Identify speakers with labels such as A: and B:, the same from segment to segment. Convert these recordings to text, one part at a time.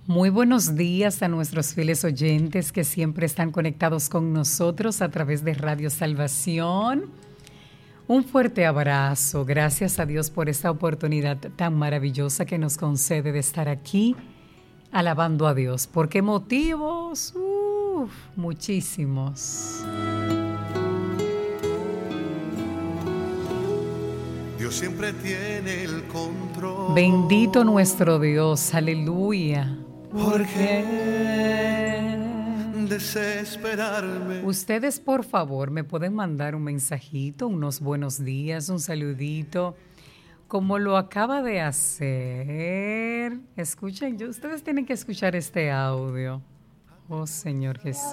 A: Muy buenos días a nuestros fieles oyentes que siempre están conectados con nosotros a través de Radio Salvación. Un fuerte abrazo. Gracias a Dios por esta oportunidad tan maravillosa que nos concede de estar aquí alabando a Dios. ¿Por qué motivos? Muchísimos.
B: Dios siempre tiene el control.
A: Bendito nuestro Dios, aleluya.
B: ¿Por qué desesperarme?
A: Ustedes, por favor, me pueden mandar un mensajito, unos buenos días, un saludito, como lo acaba de hacer. Escuchen, ustedes tienen que escuchar este audio. Oh, Señor Jesús.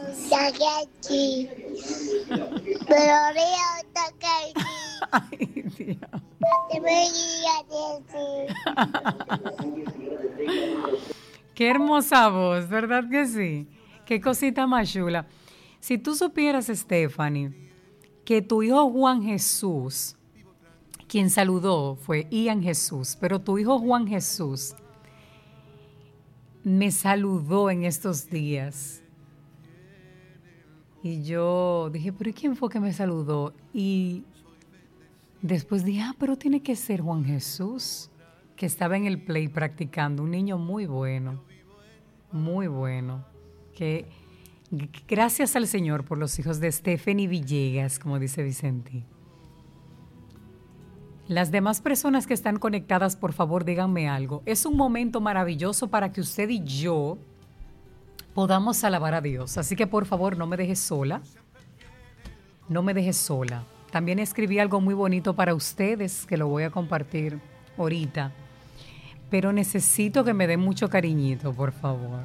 A: Ay, Dios. Qué hermosa voz, ¿verdad que sí? Qué cosita más chula. Si tú supieras, Stephanie, que tu hijo Juan Jesús, quien saludó fue Ian Jesús, pero tu hijo Juan Jesús me saludó en estos días. Y yo dije, ¿pero quién fue que me saludó? Y después dije, pero tiene que ser Juan Jesús, que estaba en el play practicando, un niño muy bueno, que gracias al Señor por los hijos de Stephanie Villegas, como dice Vicente. Las demás personas que están conectadas, por favor, díganme algo. Es un momento maravilloso para que usted y yo podamos alabar a Dios. Así que, por favor, no me dejes sola. No me dejes sola. También escribí algo muy bonito para ustedes, que lo voy a compartir ahorita. Pero necesito que me den mucho cariñito, por favor.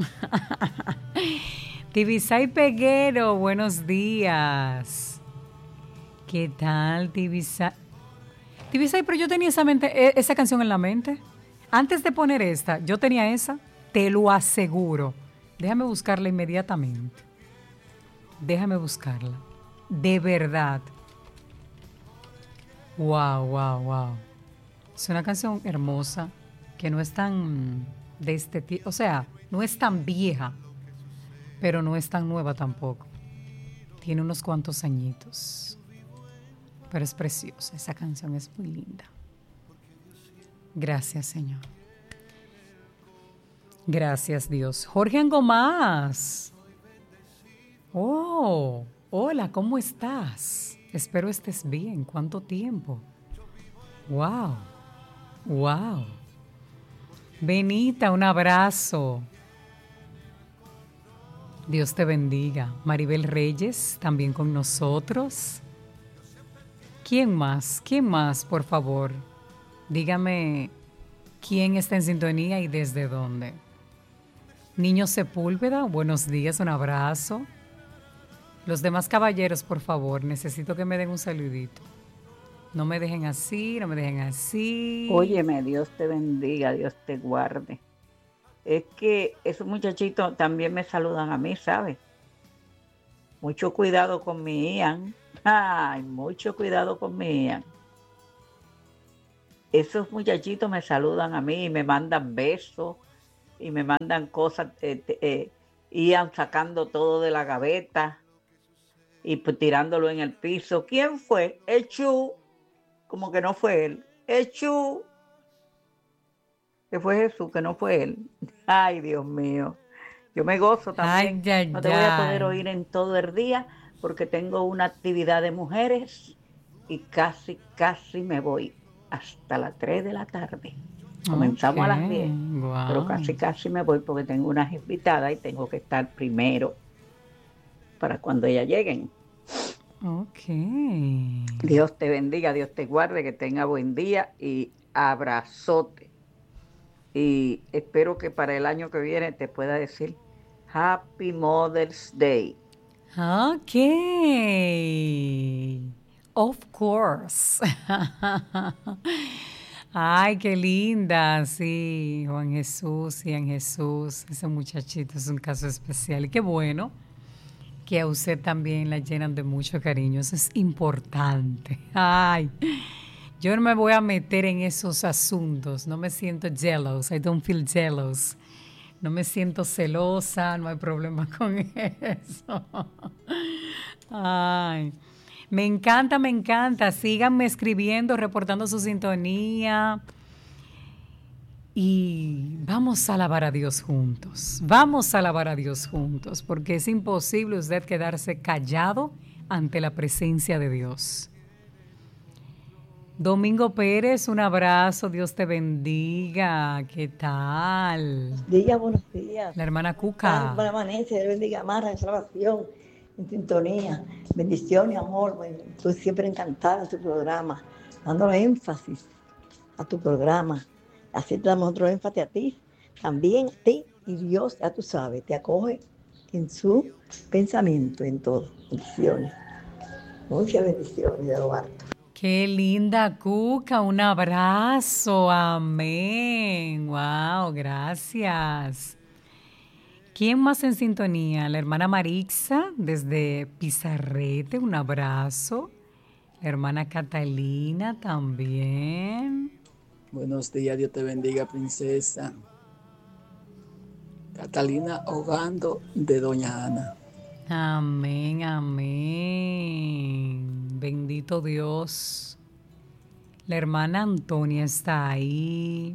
A: Tibisay Peguero, buenos días. ¿Qué tal, Tibisay? Tibisay, pero yo tenía esa canción en la mente. Antes de poner esta, yo tenía esa, te lo aseguro. Déjame buscarla inmediatamente. Déjame buscarla. De verdad. Wow. Es una canción hermosa que no es tan de este tipo, o sea, no es tan vieja, pero no es tan nueva tampoco. Tiene unos cuantos añitos, pero es preciosa. Esa canción es muy linda. Gracias, Señor. Gracias, Dios. Jorge Angomás. Oh, hola, ¿cómo estás? Espero estés bien. ¿Cuánto tiempo? Wow. Benita, un abrazo. Dios te bendiga. Maribel Reyes, también con nosotros. ¿Quién más? Por favor? Dígame quién está en sintonía y desde dónde. Niño Sepúlveda, buenos días, un abrazo. Los demás caballeros, por favor, necesito que me den un saludito. No me dejen así.
C: Óyeme, Dios te bendiga, Dios te guarde. Es que esos muchachitos también me saludan a mí, ¿sabes? Mucho cuidado con mi Ian. Ay, mucho cuidado con mi Ian. Esos muchachitos me saludan a mí y me mandan besos y me mandan cosas. Ian sacando todo de la gaveta y pues tirándolo en el piso. ¿Quién fue? El Chu. Como que no fue él. El Chu. Que fue Jesús, que no fue él. Ay, Dios mío. Yo me gozo también. No te voy a poder oír en todo el día porque tengo una actividad de mujeres y casi me voy hasta las 3 de la tarde. Comenzamos a las 10, pero casi me voy porque tengo unas invitadas y tengo que estar primero para cuando ellas lleguen. Dios te bendiga, Dios te guarde, que tenga buen día y abrazote. Y espero que para el año que viene te pueda decir Happy Mother's Day.
A: Of course. Ay, qué linda, sí, Juan Jesús, Ian Jesús, ese muchachito es un caso especial. Y qué bueno que a usted también la llenan de mucho cariño, eso es importante. Ay, yo no me voy a meter en esos asuntos, no me siento jealous, I don't feel jealous. No me siento celosa, no hay problema con eso. Ay, me encanta, me encanta. Síganme escribiendo, reportando su sintonía. Y vamos a alabar a Dios juntos. Vamos a alabar a Dios juntos, porque es imposible usted quedarse callado ante la presencia de Dios. Domingo Pérez, un abrazo, Dios te bendiga. ¿Qué tal?
D: Buenos días.
A: La hermana Cuca.
D: Buenas amanece, Dios bendiga, Mara, en salvación, en sintonía. Bendiciones, amor. Estoy siempre encantada de tu programa, dándole énfasis a tu programa. Así te damos otro énfasis a ti, también a ti, y Dios, ya tú sabes, te acoge en su pensamiento, en todo. Bendiciones. Muchas bendiciones de lo alto.
A: Qué linda, Cuca, un abrazo, amén. Wow, gracias. ¿Quién más en sintonía? La hermana Marixa, desde Pizarrete, un abrazo. La hermana Catalina también.
E: Buenos días, Dios te bendiga, princesa. Catalina Hogando, de Doña Ana.
A: Amén, amén. Bendito Dios. La hermana Antonia está ahí.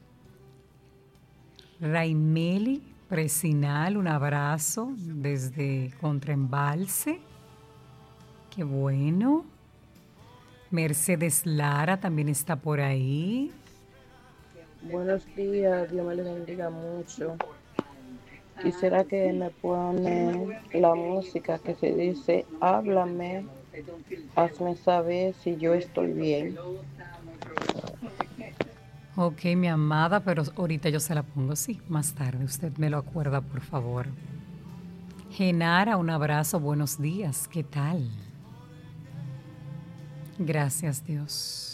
A: Raimeli Presinal, un abrazo desde Contraembalse. Qué bueno. Mercedes Lara también está por ahí.
F: Buenos días, Dios me les bendiga mucho. Quisiera que me pone la música que se dice, háblame, hazme saber si yo estoy bien.
A: Ok, mi amada, pero ahorita yo se la pongo, sí, más tarde. Usted me lo acuerda, por favor. Genara, un abrazo, buenos días, ¿qué tal? Gracias, Dios.